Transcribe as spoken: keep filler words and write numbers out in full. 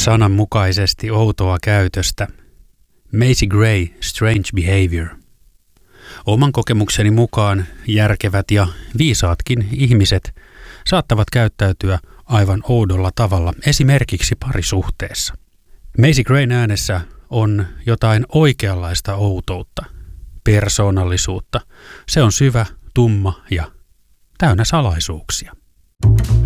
Sananmukaisesti outoa käytöstä. Macy Gray, Strange Behavior. Oman kokemukseni mukaan järkevät ja viisaatkin ihmiset saattavat käyttäytyä aivan oudolla tavalla, esimerkiksi parisuhteessa. Macy Grayn äänessä on jotain oikeanlaista outoutta, persoonallisuutta. Se on syvä, tumma ja täynnä salaisuuksia.